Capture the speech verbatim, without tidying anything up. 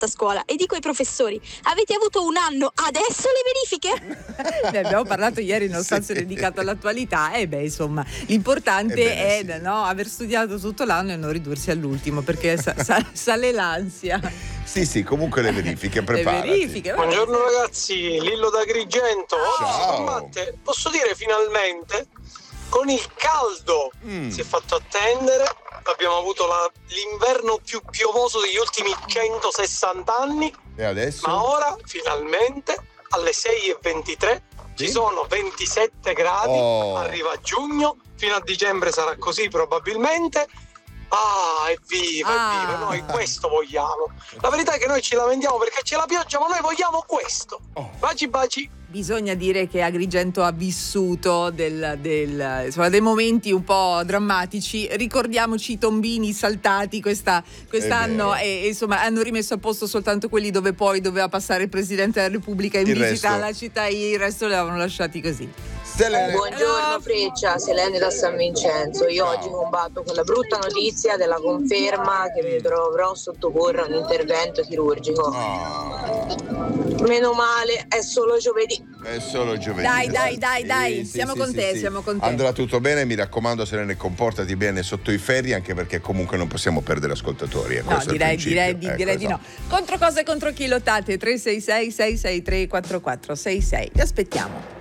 fatta a scuola? E dico ai professori, avete avuto un anno, adesso le verifiche? Ne abbiamo parlato ieri in uno spazio Sì. dedicato all'attualità e beh insomma l'importante Ebbene, è sì. no, aver studiato tutto l'anno e non ridursi all'ultimo perché sa- sa- sale l'ansia. Sì, sì, comunque le verifiche, Le preparati. verifiche. Buongiorno ragazzi, Lillo da Agrigento. Oggi Ciao. si combatte, posso dire finalmente, con il caldo. Mm. Si è fatto attendere, abbiamo avuto la- l'inverno più piovoso degli ultimi centosessanta anni, E adesso? ma ora finalmente alle sei e ventitré Sì? ci sono ventisette gradi, Oh. arriva giugno, fino a dicembre sarà così probabilmente. Ah, evviva, Ah. evviva, noi questo vogliamo. La verità è che noi ci lamentiamo perché c'è la pioggia, ma noi vogliamo questo. Oh. Baci baci. Bisogna dire che Agrigento ha vissuto del, del, insomma, dei momenti un po' drammatici. Ricordiamoci i tombini saltati questa, quest'anno È vero. e, e insomma hanno rimesso a posto soltanto quelli dove poi doveva passare il Presidente della Repubblica in Il visita resto. alla città, il resto li avevano lasciati così. Selene. Buongiorno Freccia, Selene da San Vincenzo. Io Ciao. oggi combatto con la brutta notizia della conferma che mi dovrò sottoporre a un intervento chirurgico. Ah, Meno male, è solo giovedì. è solo giovedì. Dai, dai, dai, dai, siamo con te, siamo con te. Andrà tutto bene, mi raccomando Selene, comportati bene sotto i ferri, anche perché comunque non possiamo perdere ascoltatori. eh, No, questo è il direi, principio. direi, di, Ecco, direi di no. esatto. Contro cosa e contro chi lottate? tre sei sei sei sei tre quattro quattro sei sei. Vi aspettiamo.